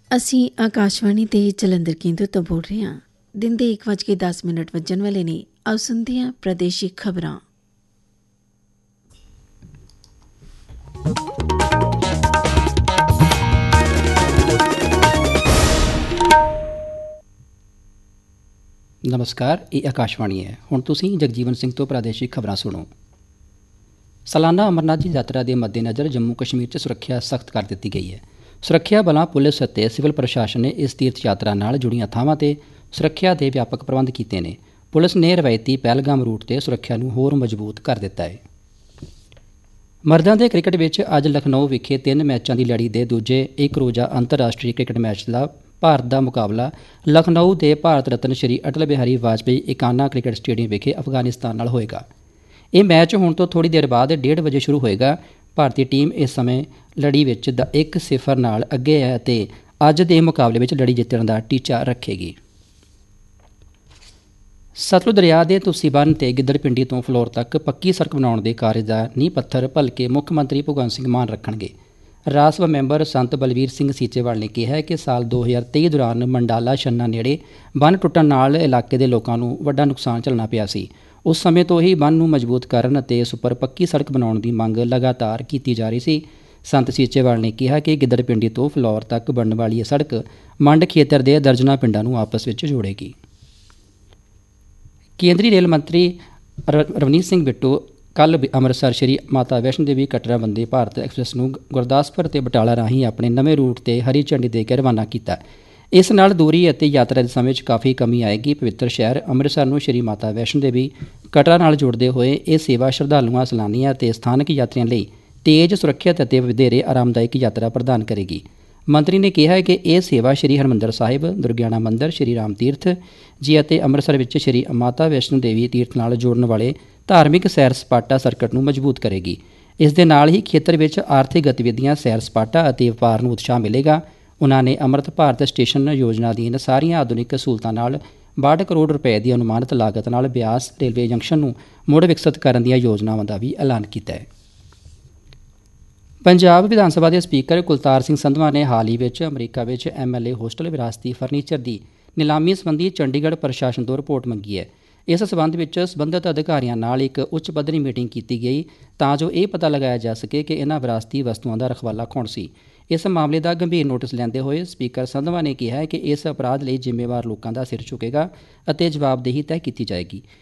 ਅਸੀਂ ਆਕਾਸ਼ਵਾਣੀ ਤੇ ਜਲੰਧਰ ਕੇਂਦਰ ਤੋਂ ਬੋਲ ਰਹੇ ਹਾਂ। ਦਿਨ ਦੇ 1:10 ਵੱਜਣ ਵਾਲੇ ਨੇ। ਆਓ ਸੁਣਦੇ ਹਾਂ ਪ੍ਰਾਦੇਸ਼ਿਕ ਖਬਰਾਂ। ਨਮਸਕਾਰ, ਇਹ ਆਕਾਸ਼ਵਾਣੀ ਹੈ। ਹੁਣ ਤੁਸੀਂ ਜਗਜੀਵਨ ਸਿੰਘ ਤੋਂ ਪ੍ਰਾਦੇਸ਼ਿਕ ਖਬਰਾਂ ਸੁਣੋ। ਸਾਲਾਨਾ ਅਮਰਨਾਥ ਜੀ ਯਾਤਰਾ ਦੇ ਮੱਦੇਨਜ਼ਰ ਜੰਮੂ ਕਸ਼ਮੀਰ 'ਚ ਸੁਰੱਖਿਆ ਸਖਤ ਕਰ ਦਿੱਤੀ ਗਈ ਹੈ। ਸੁਰੱਖਿਆ ਬਲਾਂ, ਪੁਲਿਸ ਅਤੇ ਸਿਵਲ ਪ੍ਰਸ਼ਾਸਨ ਨੇ ਇਸ ਤੀਰਥ ਯਾਤਰਾ ਨਾਲ ਜੁੜੀਆਂ ਥਾਵਾਂ ਤੇ ਸੁਰੱਖਿਆ ਦੇ ਵਿਆਪਕ ਪ੍ਰਬੰਧ ਕੀਤੇ ਨੇ। ਪੁਲਿਸ ਨੇ ਰਵਾਇਤੀ ਪਹਿਲਗਾਮ ਰੂਟ ਤੇ ਸੁਰੱਖਿਆ ਨੂੰ ਹੋਰ ਮਜ਼ਬੂਤ ਕਰ ਦਿੱਤਾ ਹੈ। ਮਰਦਾਂ ਦੇ ਕ੍ਰਿਕਟ ਵਿੱਚ ਅੱਜ ਲਖਨਊ ਵਿਖੇ 3 ਮੈਚਾਂ ਦੀ ਲੜੀ ਦੇ ਦੂਜੇ ਇੱਕ ਰੋਜ਼ਾ ਅੰਤਰਰਾਸ਼ਟਰੀ ਕ੍ਰਿਕਟ ਮੈਚ ਦਾ ਭਾਰਤ ਦਾ ਮੁਕਾਬਲਾ ਲਖਨਊ ਦੇ ਭਾਰਤ ਰਤਨ ਸ਼੍ਰੀ ਅਟਲ ਬਿਹਾਰੀ ਵਾਜਪੇਈ ਇਕਾਨਾ ਕ੍ਰਿਕਟ ਸਟੇਡੀਅਮ ਵਿਖੇ ਅਫਗਾਨਿਸਤਾਨ ਨਾਲ ਹੋਏਗਾ। ਇਹ ਮੈਚ ਹੁਣ ਤੋਂ ਥੋੜ੍ਹੀ ਦੇਰ ਬਾਅਦ 1:30 ਵਜੇ ਸ਼ੁਰੂ ਹੋਏਗਾ। ਭਾਰਤੀ ਟੀਮ ਇਸ ਸਮੇਂ ਲੜੀ ਵਿੱਚ 1-0 ਨਾਲ ਅੱਗੇ ਹੈ ਅਤੇ ਅੱਜ ਦੇ ਮੁਕਾਬਲੇ ਵਿੱਚ ਲੜੀ ਜਿੱਤਣ ਦਾ ਟੀਚਾ ਰੱਖੇਗੀ। ਸਤਲੁਜ ਦਰਿਆ ਦੇ ਤੁਸੀਂ ਬੰਨ੍ਹ ਤੇ ਗਿੱਦੜਪਿੰਡੀ ਤੋਂ ਫਲੋਰ ਤੱਕ ਪੱਕੀ ਸੜਕ ਬਣਾਉਣ ਦੇ ਕਾਰਜ ਦਾ ਨੀਂਹ ਪੱਥਰ ਭਲਕੇ ਮੁੱਖ ਮੰਤਰੀ ਭਗਵੰਤ ਸਿੰਘ ਮਾਨ ਰੱਖਣਗੇ। ਰਾਜ ਸਭਾ ਮੈਂਬਰ ਸੰਤ ਬਲਵੀਰ ਸਿੰਘ ਸੀਚੇਵਾਲ ਨੇ ਕਿਹਾ ਕਿ ਸਾਲ 2023 ਦੌਰਾਨ ਮੰਡਾਲਾ ਛੰਨਾ ਨੇੜੇ ਬੰਨ੍ਹ ਟੁੱਟਣ ਨਾਲ ਇਲਾਕੇ ਦੇ ਲੋਕਾਂ ਨੂੰ ਵੱਡਾ ਨੁਕਸਾਨ ਝੱਲਣਾ ਪਿਆ ਸੀ। ਉਸ ਸਮੇਂ ਤੋਂ ਹੀ ਬੰਨ੍ਹ ਨੂੰ ਮਜ਼ਬੂਤ ਕਰਨ ਅਤੇ ਇਸ ਉੱਪਰ ਪੱਕੀ ਸੜਕ ਬਣਾਉਣ ਦੀ ਮੰਗ ਲਗਾਤਾਰ ਕੀਤੀ ਜਾ ਰਹੀ ਸੀ। ਸੰਤ ਸੀਚੇਵਾਲ ਨੇ ਕਿਹਾ ਕਿ ਗਿੱਦੜਪਿੰਡੀ ਤੋਂ ਫਲੋਰ ਤੱਕ ਬਣਨ ਵਾਲੀ ਇਹ ਸੜਕ ਮੰਡ ਖੇਤਰ ਦੇ ਦਰਜਨਾਂ ਪਿੰਡਾਂ ਨੂੰ ਆਪਸ ਵਿੱਚ ਜੋੜੇਗੀ। ਕੇਂਦਰੀ ਰੇਲ ਮੰਤਰੀ ਰਵਨੀਤ ਸਿੰਘ ਬਿੱਟੂ ਕੱਲ੍ਹ ਅੰਮ੍ਰਿਤਸਰ ਸ਼੍ਰੀ ਮਾਤਾ ਵੈਸ਼ਨੋ ਦੇਵੀ ਕਟਰਾ ਵੰਦੇ ਭਾਰਤ ਐਕਸਪ੍ਰੈਸ ਨੂੰ ਗੁਰਦਾਸਪੁਰ ਅਤੇ ਬਟਾਲਾ ਰਾਹੀਂ ਆਪਣੇ ਨਵੇਂ ਰੂਟ ਤੇ ਹਰੀ ਝੰਡੀ ਦੇ ਕੇ ਰਵਾਨਾ ਕੀਤਾ। ਇਸ ਨਾਲ ਦੂਰੀ ਅਤੇ ਯਾਤਰਾ ਦੇ ਸਮੇਂ 'ਚ ਕਾਫੀ ਕਮੀ ਆਏਗੀ। ਪਵਿੱਤਰ ਸ਼ਹਿਰ ਅੰਮ੍ਰਿਤਸਰ ਨੂੰ ਸ਼੍ਰੀ ਮਾਤਾ ਵੈਸ਼ਨੋ ਦੇਵੀ ਕਟਰਾ ਨਾਲ ਜੋੜਦੇ ਹੋਏ ਇਹ ਸੇਵਾ ਸ਼ਰਧਾਲੂਆਂ, ਸੈਲਾਨੀਆਂ ਅਤੇ ਸਥਾਨਕ ਯਾਤਰੀਆਂ ਲਈ ਤੇਜ਼, ਸੁਰੱਖਿਅਤ ਅਤੇ ਵਧੇਰੇ ਆਰਾਮਦਾਇਕ ਯਾਤਰਾ ਪ੍ਰਦਾਨ ਕਰੇਗੀ। ਮੰਤਰੀ ਨੇ ਕਿਹਾ ਕਿ ਇਹ ਸੇਵਾ ਸ਼੍ਰੀ ਹਰਿਮੰਦਰ ਸਾਹਿਬ, ਦੁਰਗਿਆਣਾ ਮੰਦਰ, ਸ਼੍ਰੀ ਰਾਮ ਤੀਰਥ ਜੀ ਅਤੇ ਅੰਮ੍ਰਿਤਸਰ ਵਿੱਚ ਸ਼੍ਰੀ ਮਾਤਾ ਵੈਸ਼ਨੋ ਦੇਵੀ ਤੀਰਥ ਨਾਲ ਜੋੜਨ ਵਾਲੇ ਧਾਰਮਿਕ ਸੈਰ ਸਪਾਟਾ ਸਰਕਟ ਨੂੰ ਮਜ਼ਬੂਤ ਕਰੇਗੀ। ਇਸ ਦੇ ਨਾਲ ਹੀ ਖੇਤਰ ਵਿੱਚ ਆਰਥਿਕ ਗਤੀਵਿਧੀਆਂ, ਸੈਰ ਸਪਾਟਾ ਅਤੇ ਵਪਾਰ ਨੂੰ ਉਤਸ਼ਾਹ ਮਿਲੇਗਾ। ਉਨ੍ਹਾਂ ਨੇ ਅੰਮ੍ਰਿਤ ਭਾਰਤ ਸਟੇਸ਼ਨ ਯੋਜਨਾ ਅਧੀਨ ਸਾਰੀਆਂ ਆਧੁਨਿਕ ਸਹੂਲਤਾਂ ਨਾਲ 62 ਕਰੋੜ ਰੁਪਏ ਦੀ ਅਨੁਮਾਨਿਤ ਲਾਗਤ ਨਾਲ ਬਿਆਸ ਰੇਲਵੇ ਜੰਕਸ਼ਨ ਨੂੰ ਮੁੜ ਵਿਕਸਿਤ ਕਰਨ ਦੀਆਂ ਯੋਜਨਾਵਾਂ ਦਾ ਵੀ ਐਲਾਨ ਕੀਤਾ ਹੈ। ਪੰਜਾਬ ਵਿਧਾਨ ਸਭਾ ਦੇ ਸਪੀਕਰ ਕੁਲਤਾਰ ਸਿੰਘ ਸੰਧਵਾਂ ਨੇ ਹਾਲ ਹੀ ਵਿੱਚ ਅਮਰੀਕਾ ਵਿੱਚ MLA ਹੋਸਟਲ ਵਿਰਾਸਤੀ ਫਰਨੀਚਰ ਦੀ ਨਿਲਾਮੀ ਸੰਬੰਧੀ ਚੰਡੀਗੜ੍ਹ ਪ੍ਰਸ਼ਾਸਨ ਤੋਂ ਰਿਪੋਰਟ ਮੰਗੀ ਹੈ। ਇਸ ਸਬੰਧ ਵਿੱਚ ਸਬੰਧਤ ਅਧਿਕਾਰੀਆਂ ਨਾਲ ਇੱਕ ਉੱਚ ਪੱਧਰੀ ਮੀਟਿੰਗ ਕੀਤੀ ਗਈ ਤਾਂ ਜੋ ਇਹ ਪਤਾ ਲਗਾਇਆ ਜਾ ਸਕੇ ਕਿ ਇਹਨਾਂ ਵਿਰਾਸਤੀ ਵਸਤੂਆਂ ਦਾ ਰਖਵਾਲਾ ਕੌਣ ਸੀ। ਇਸ ਮਾਮਲੇ ਦਾ ਗੰਭੀਰ ਨੋਟਿਸ ਲੈਂਦੇ ਹੋਏ ਸਪੀਕਰ ਸੰਧਵਾਂ ਨੇ ਕਿਹਾ ਕਿ ਇਸ ਅਪਰਾਧ ਲਈ ਜ਼ਿੰਮੇਵਾਰ ਲੋਕਾਂ ਦਾ ਸਿਰ ਝੁਕੇਗਾ ਅਤੇ ਜਵਾਬਦੇਹੀ ਤੈਅ ਕੀਤੀ ਜਾਏਗੀ।